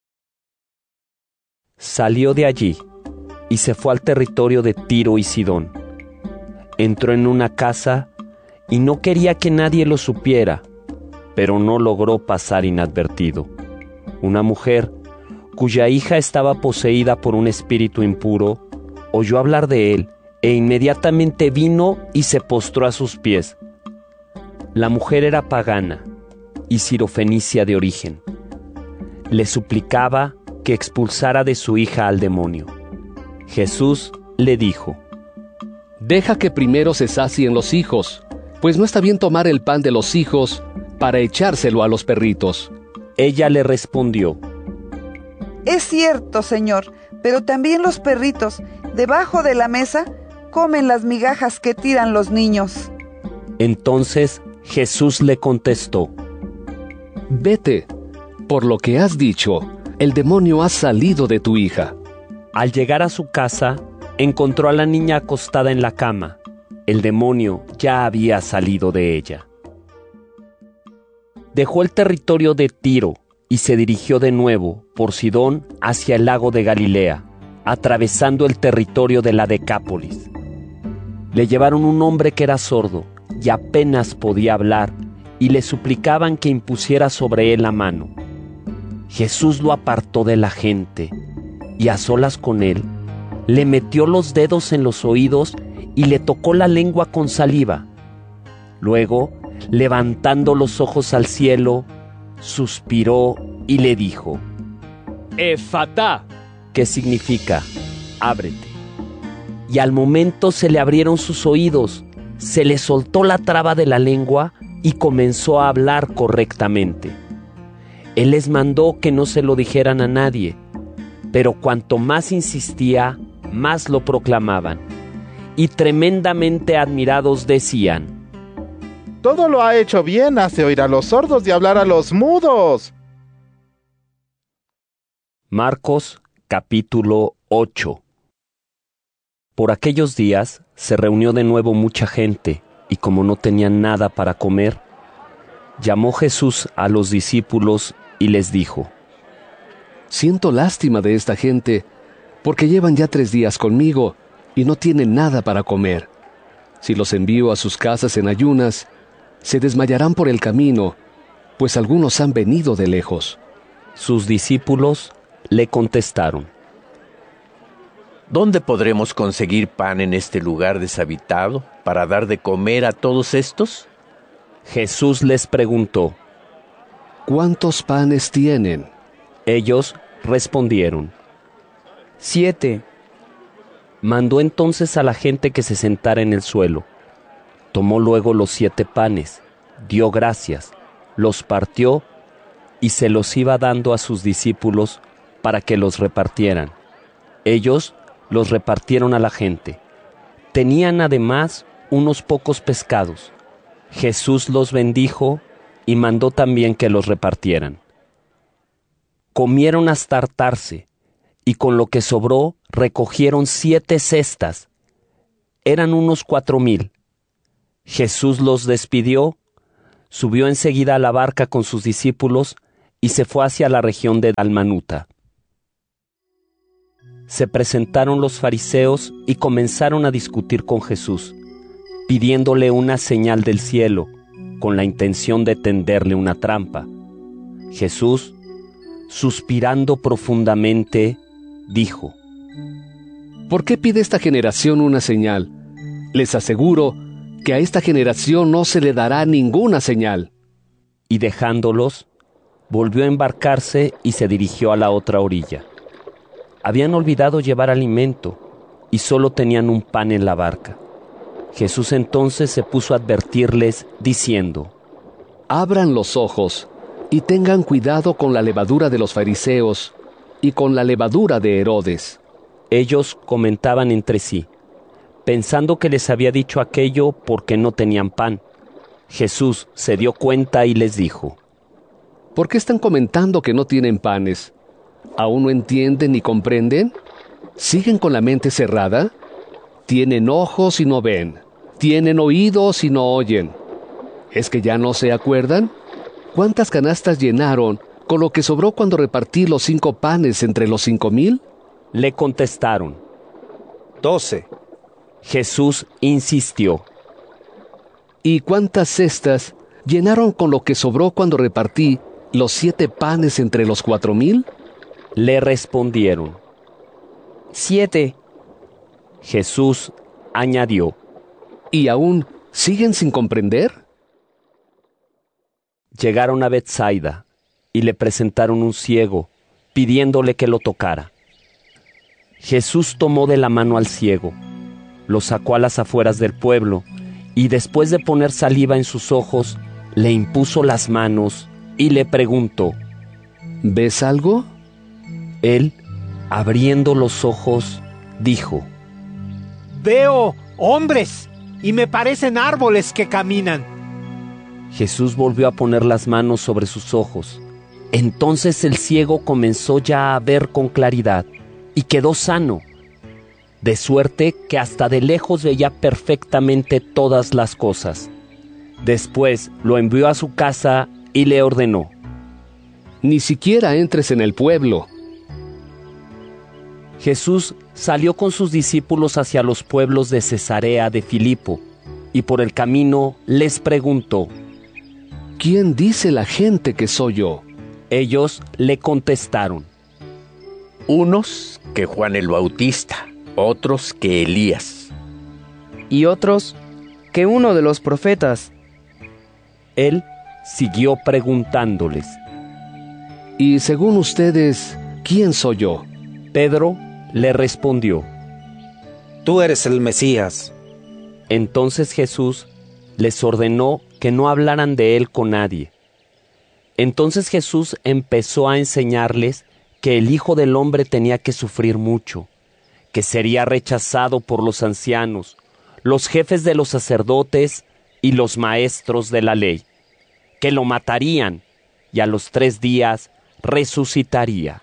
Salió de allí y se fue al territorio de Tiro y Sidón. Entró en una casa y no quería que nadie lo supiera, pero no logró pasar inadvertido. Una mujer, cuya hija estaba poseída por un espíritu impuro, oyó hablar de él e inmediatamente vino y se postró a sus pies. La mujer era pagana y sirofenicia de origen. Le suplicaba que expulsara de su hija al demonio. Jesús le dijo: Deja que primero se sacien los hijos, pues no está bien tomar el pan de los hijos para echárselo a los perritos. Ella le respondió: Es cierto, Señor, pero también los perritos, debajo de la mesa, comen las migajas que tiran los niños. Entonces Jesús le contestó: Vete, por lo que has dicho, el demonio ha salido de tu hija. Al llegar a su casa, encontró a la niña acostada en la cama. El demonio ya había salido de ella. Dejó el territorio de Tiro y se dirigió de nuevo por Sidón hacia el lago de Galilea, atravesando el territorio de la Decápolis. Le llevaron un hombre que era sordo y apenas podía hablar, y le suplicaban que impusiera sobre él la mano. Jesús lo apartó de la gente, y a solas con él, le metió los dedos en los oídos y le tocó la lengua con saliva. Luego, levantando los ojos al cielo, suspiró y le dijo: Efatá, que significa ábrete. Y al momento se le abrieron sus oídos, se le soltó la traba de la lengua y comenzó a hablar correctamente. Él les mandó que no se lo dijeran a nadie, pero cuanto más insistía, más lo proclamaban, y tremendamente admirados decían: Todo lo ha hecho bien, hace oír a los sordos y hablar a los mudos. Marcos capítulo 8. Por aquellos días se reunió de nuevo mucha gente, y como no tenían nada para comer, llamó Jesús a los discípulos y les dijo: Siento lástima de esta gente, porque llevan ya 3 días conmigo y no tienen nada para comer. Si los envío a sus casas en ayunas, se desmayarán por el camino, pues algunos han venido de lejos. Sus discípulos le contestaron: ¿Dónde podremos conseguir pan en este lugar deshabitado para dar de comer a todos estos? Jesús les preguntó: ¿Cuántos panes tienen? Ellos respondieron: 7. Mandó entonces a la gente que se sentara en el suelo. Tomó luego los 7 panes, dio gracias, los partió y se los iba dando a sus discípulos para que los repartieran. Ellos los repartieron a la gente. Tenían además unos pocos pescados. Jesús los bendijo y mandó también que los repartieran. Comieron hasta hartarse, y con lo que sobró recogieron 7 cestas. Eran unos 4,000. Jesús los despidió, subió enseguida a la barca con sus discípulos y se fue hacia la región de Dalmanuta. Se presentaron los fariseos y comenzaron a discutir con Jesús, pidiéndole una señal del cielo, con la intención de tenderle una trampa. Jesús, suspirando profundamente, dijo: ¿Por qué pide esta generación una señal? Les aseguro que a esta generación no se le dará ninguna señal. Y dejándolos, volvió a embarcarse y se dirigió a la otra orilla. Habían olvidado llevar alimento y solo tenían un pan en la barca. Jesús entonces se puso a advertirles, diciendo: Abran los ojos y tengan cuidado con la levadura de los fariseos y con la levadura de Herodes. Ellos comentaban entre sí, pensando que les había dicho aquello porque no tenían pan. Jesús se dio cuenta y les dijo: ¿Por qué están comentando que no tienen panes? ¿Aún no entienden ni comprenden? ¿Siguen con la mente cerrada? Tienen ojos y no ven, tienen oídos y no oyen. ¿Es que ya no se acuerdan? ¿Cuántas canastas llenaron con lo que sobró cuando repartí los 5 panes entre los 5,000? Le contestaron: 12. Jesús insistió: ¿Y cuántas cestas llenaron con lo que sobró cuando repartí los 7 panes entre los 4,000? Le respondieron: 7. Jesús añadió: ¿Y aún siguen sin comprender? Llegaron a Betsaida y le presentaron un ciego, pidiéndole que lo tocara. Jesús tomó de la mano al ciego, lo sacó a las afueras del pueblo y después de poner saliva en sus ojos, le impuso las manos y le preguntó: ¿Ves algo? Él, abriendo los ojos, dijo: Veo hombres y me parecen árboles que caminan. Jesús volvió a poner las manos sobre sus ojos. Entonces el ciego comenzó ya a ver con claridad y quedó sano, de suerte que hasta de lejos veía perfectamente todas las cosas. Después lo envió a su casa y le ordenó: Ni siquiera entres en el pueblo. Jesús salió con sus discípulos hacia los pueblos de Cesarea de Filipo, y por el camino les preguntó: ¿Quién dice la gente que soy yo? Ellos le contestaron: Unos que Juan el Bautista, otros que Elías, y otros que uno de los profetas. Él siguió preguntándoles: ¿Y según ustedes, quién soy yo? Pedro le respondió: Tú eres el Mesías. Entonces Jesús les ordenó que no hablaran de él con nadie. Entonces Jesús empezó a enseñarles que el Hijo del Hombre tenía que sufrir mucho, que sería rechazado por los ancianos, los jefes de los sacerdotes y los maestros de la ley, que lo matarían y a los 3 días resucitaría.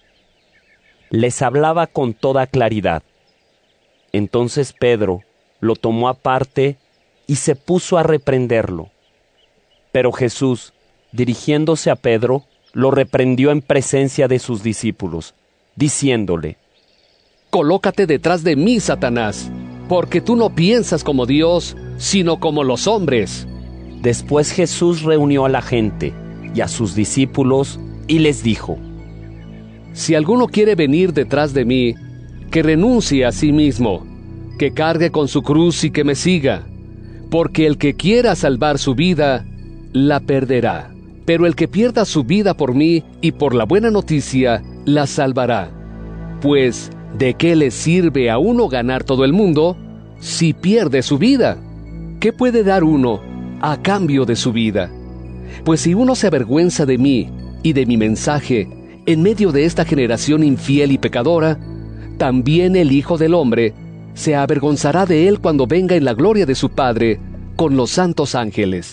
Les hablaba con toda claridad. Entonces Pedro lo tomó aparte y se puso a reprenderlo. Pero Jesús, dirigiéndose a Pedro, lo reprendió en presencia de sus discípulos, diciéndole: Colócate detrás de mí, Satanás, porque tú no piensas como Dios, sino como los hombres. Después Jesús reunió a la gente y a sus discípulos y les dijo: Si alguno quiere venir detrás de mí, que renuncie a sí mismo, que cargue con su cruz y que me siga, porque el que quiera salvar su vida, la perderá. Pero el que pierda su vida por mí y por la buena noticia, la salvará. Pues, ¿de qué le sirve a uno ganar todo el mundo si pierde su vida? ¿Qué puede dar uno a cambio de su vida? Pues si uno se avergüenza de mí y de mi mensaje en medio de esta generación infiel y pecadora, también el Hijo del Hombre se avergonzará de él cuando venga en la gloria de su Padre con los santos ángeles.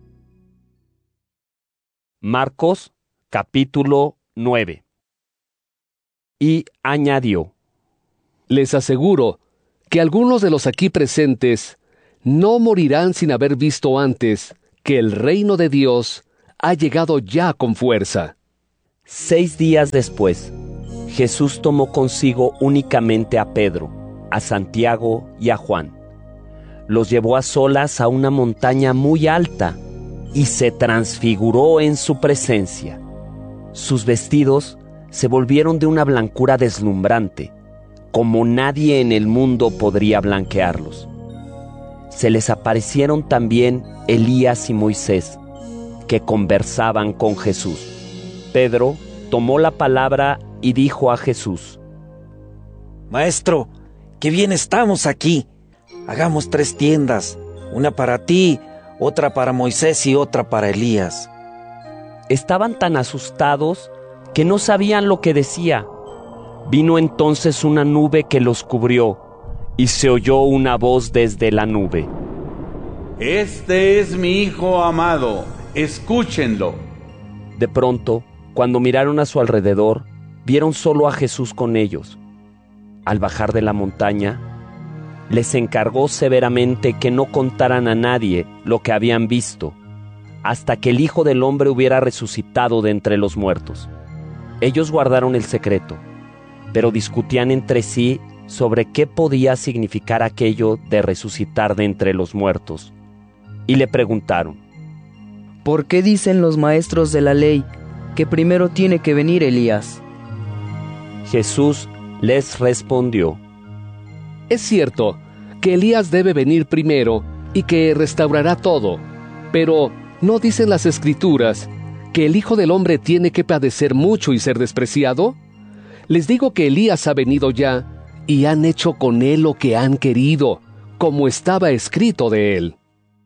Marcos, capítulo 9. Y añadió: Les aseguro que algunos de los aquí presentes no morirán sin haber visto antes que el reino de Dios ha llegado ya con fuerza. 6 días después, Jesús tomó consigo únicamente a Pedro, a Santiago y a Juan. Los llevó a solas a una montaña muy alta y se transfiguró en su presencia. Sus vestidos se volvieron de una blancura deslumbrante, como nadie en el mundo podría blanquearlos. Se les aparecieron también Elías y Moisés, que conversaban con Jesús. Pedro tomó la palabra y dijo a Jesús: Maestro, qué bien estamos aquí. Hagamos 3 tiendas, una para ti, otra para Moisés y otra para Elías. Estaban tan asustados que no sabían lo que decía. Vino entonces una nube que los cubrió, y se oyó una voz desde la nube: Este es mi Hijo amado, escúchenlo. De pronto, cuando miraron a su alrededor, vieron solo a Jesús con ellos. Al bajar de la montaña, les encargó severamente que no contaran a nadie lo que habían visto, hasta que el Hijo del Hombre hubiera resucitado de entre los muertos. Ellos guardaron el secreto, pero discutían entre sí sobre qué podía significar aquello de resucitar de entre los muertos. Y le preguntaron: ¿Por qué dicen los maestros de la ley que primero tiene que venir Elías? Jesús les respondió: Es cierto que Elías debe venir primero y que restaurará todo, pero ¿no dicen las Escrituras que el Hijo del Hombre tiene que padecer mucho y ser despreciado? Les digo que Elías ha venido ya, y han hecho con él lo que han querido, como estaba escrito de él.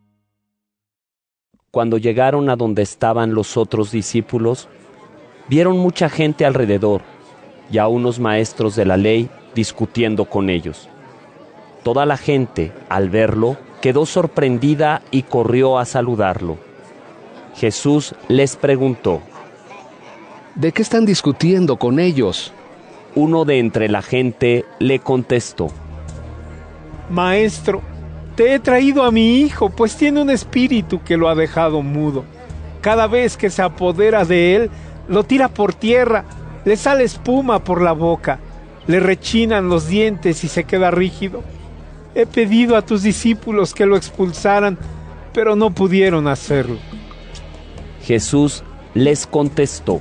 Cuando llegaron a donde estaban los otros discípulos, vieron mucha gente alrededor, y a unos maestros de la ley discutiendo con ellos. Toda la gente, al verlo, quedó sorprendida y corrió a saludarlo. Jesús les preguntó: ¿De qué están discutiendo con ellos? Uno de entre la gente le contestó: Maestro, te he traído a mi hijo, pues tiene un espíritu que lo ha dejado mudo. Cada vez que se apodera de él, lo tira por tierra, le sale espuma por la boca, le rechinan los dientes y se queda rígido. He pedido a tus discípulos que lo expulsaran, pero no pudieron hacerlo. Jesús les contestó: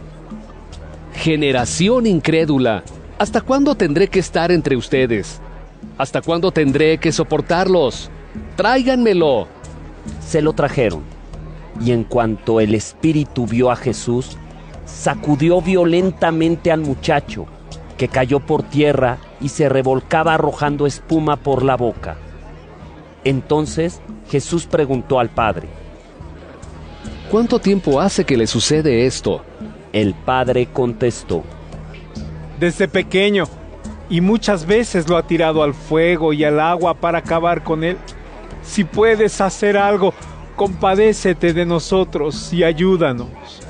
Generación incrédula, ¿hasta cuándo tendré que estar entre ustedes? ¿Hasta cuándo tendré que soportarlos? ¡Tráiganmelo! Se lo trajeron, y en cuanto el espíritu vio a Jesús, sacudió violentamente al muchacho, que cayó por tierra y se revolcaba arrojando espuma por la boca. Entonces Jesús preguntó al padre: ¿Cuánto tiempo hace que le sucede esto? El padre contestó: Desde pequeño, y muchas veces lo ha tirado al fuego y al agua para acabar con él. Si puedes hacer algo, compadécete de nosotros y ayúdanos.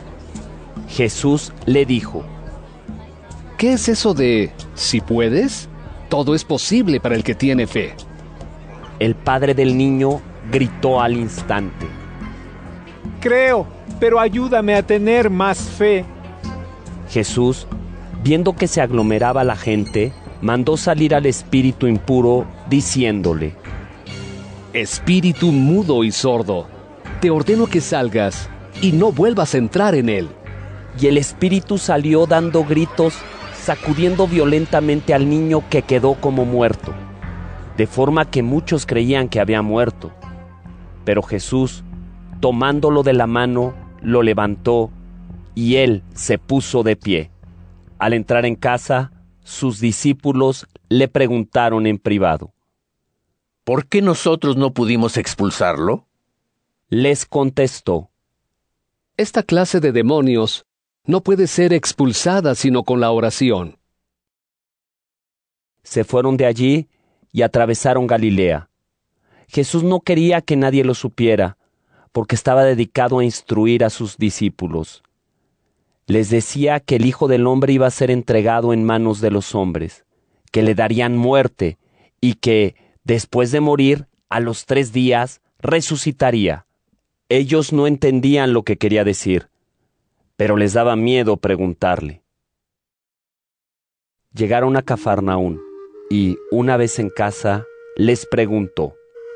Jesús le dijo: ¿Qué es eso de si puedes? Todo es posible para el que tiene fe. El padre del niño gritó al instante: Creo, pero ayúdame a tener más fe. Jesús, viendo que se aglomeraba la gente, mandó salir al espíritu impuro, diciéndole: Espíritu mudo y sordo, te ordeno que salgas y no vuelvas a entrar en él. Y el espíritu salió dando gritos, sacudiendo violentamente al niño, que quedó como muerto, de forma que muchos creían que había muerto. Pero Jesús, tomándolo de la mano, lo levantó, y él se puso de pie. Al entrar en casa, sus discípulos le preguntaron en privado: ¿Por qué nosotros no pudimos expulsarlo? Les contestó: Esta clase de demonios no puede ser expulsada sino con la oración. Se fueron de allí y atravesaron Galilea. Jesús no quería que nadie lo supiera, porque estaba dedicado a instruir a sus discípulos. Les decía que el Hijo del Hombre iba a ser entregado en manos de los hombres, que le darían muerte y que, después de morir, a los 3 días resucitaría. Ellos no entendían lo que quería decir, pero les daba miedo preguntarle. Llegaron a Cafarnaún y, una vez en casa, les preguntó: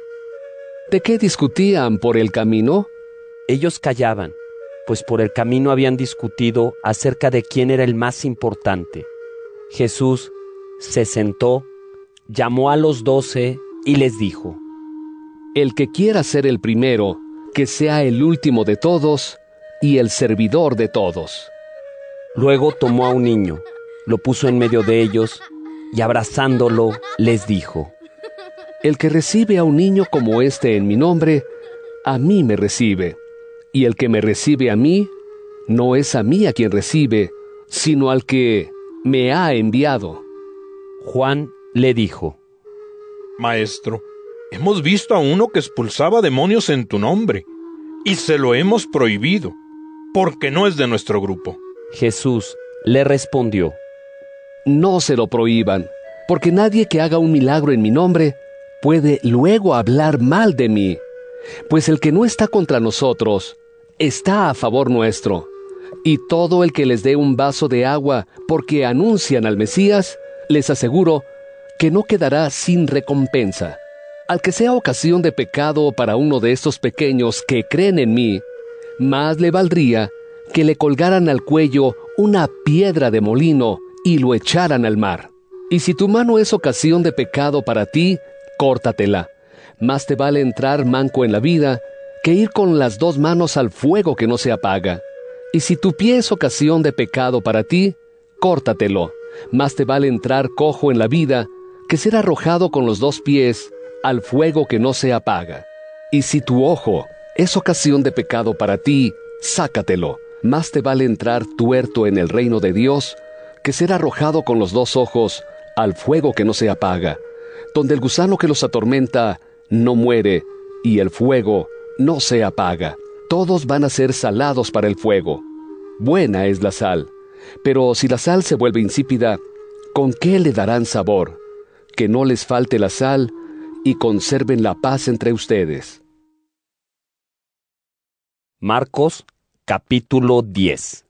¿de qué discutían por el camino? Ellos callaban, pues por el camino habían discutido acerca de quién era el más importante. Jesús se sentó, llamó a los 12 y les dijo: el que quiera ser el primero, que sea el último de todos y el servidor de todos. Luego tomó a un niño, lo puso en medio de ellos y abrazándolo les dijo: el que recibe a un niño como este en mi nombre, a mí me recibe. Y el que me recibe a mí, no es a mí a quien recibe, sino al que me ha enviado. Juan le dijo: Maestro, hemos visto a uno que expulsaba demonios en tu nombre, y se lo hemos prohibido, porque no es de nuestro grupo. Jesús le respondió: no se lo prohíban, porque nadie que haga un milagro en mi nombre puede luego hablar mal de mí, pues el que no está contra nosotros está a favor nuestro. Y todo el que les dé un vaso de agua porque anuncian al Mesías, les aseguro que no quedará sin recompensa. Al que sea ocasión de pecado para uno de estos pequeños que creen en mí, más le valdría que le colgaran al cuello una piedra de molino y lo echaran al mar. Y si tu mano es ocasión de pecado para ti, córtatela. Más te vale entrar manco en la vida que ir con las 2 manos al fuego que no se apaga. Y si tu pie es ocasión de pecado para ti, córtatelo. Más te vale entrar cojo en la vida que ser arrojado con los 2 pies al fuego que no se apaga. Y si tu ojo es ocasión de pecado para ti, sácatelo. Más te vale entrar tuerto en el reino de Dios que ser arrojado con los 2 ojos al fuego que no se apaga, donde el gusano que los atormenta no muere y el fuego no se apaga. Todos van a ser salados para el fuego. Buena es la sal, pero si la sal se vuelve insípida, ¿con qué le darán sabor? Que no les falte la sal y conserven la paz entre ustedes. Marcos, capítulo 10.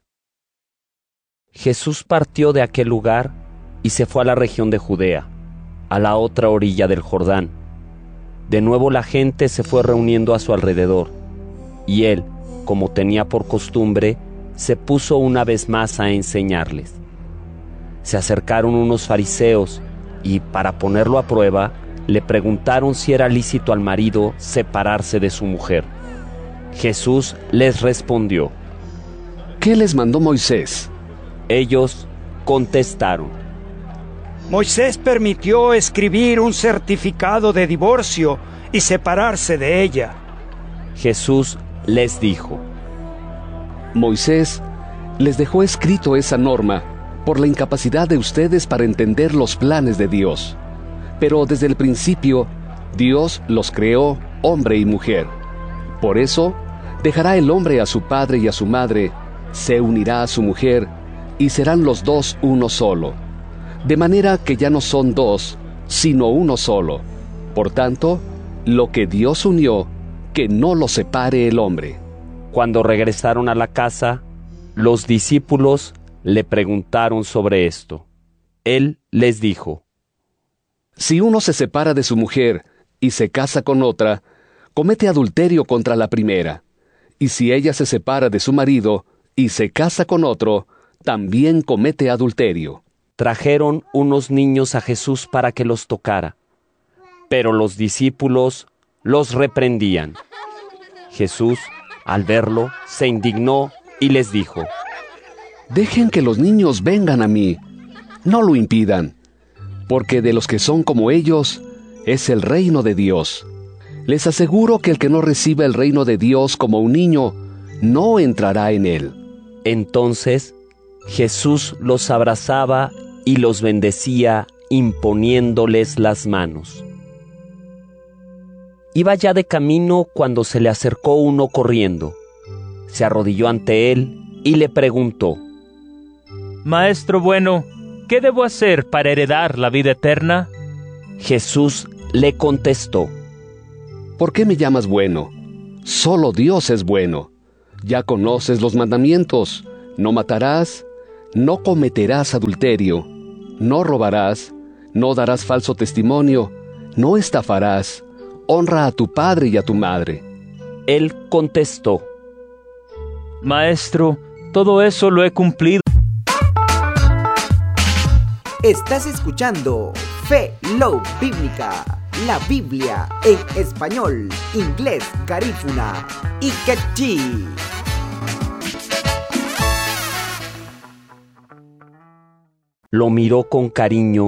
Jesús partió de aquel lugar y se fue a la región de Judea, a la otra orilla del Jordán. De nuevo la gente se fue reuniendo a su alrededor, y él, como tenía por costumbre, se puso una vez más a enseñarles. Se acercaron unos fariseos y, para ponerlo a prueba, le preguntaron si era lícito al marido separarse de su mujer. Jesús les respondió: ¿qué les mandó Moisés? Ellos contestaron: Moisés permitió escribir un certificado de divorcio y separarse de ella. Jesús les dijo: Moisés les dejó escrito esa norma por la incapacidad de ustedes para entender los planes de Dios. Pero desde el principio, Dios los creó hombre y mujer. Por eso, dejará el hombre a su padre y a su madre, se unirá a su mujer, y serán los 2 uno solo. De manera que ya no son 2, sino uno solo. Por tanto, lo que Dios unió, que no lo separe el hombre. Cuando regresaron a la casa, los discípulos le preguntaron sobre esto. Él les dijo: si uno se separa de su mujer y se casa con otra, comete adulterio contra la primera. Y si ella se separa de su marido y se casa con otro, también comete adulterio. Trajeron unos niños a Jesús para que los tocara, pero los discípulos los reprendían. Jesús, al verlo, se indignó y les dijo: dejen que los niños vengan a mí, no lo impidan, porque de los que son como ellos es el reino de Dios. Les aseguro que el que no reciba el reino de Dios como un niño, no entrará en él. Entonces Jesús los abrazaba y los bendecía, imponiéndoles las manos. Iba ya de camino cuando se le acercó uno corriendo. Se arrodilló ante él y le preguntó: Maestro bueno, ¿qué debo hacer para heredar la vida eterna? Jesús le contestó: ¿por qué me llamas bueno? Solo Dios es bueno. Ya conoces los mandamientos. No matarás, no cometerás adulterio, no robarás, no darás falso testimonio, no estafarás, honra a tu padre y a tu madre. Él contestó: Maestro, todo eso lo he cumplido. Estás escuchando Fe Love Bíblica, la Biblia en español, inglés, garífuna y quechí. Lo miró con cariño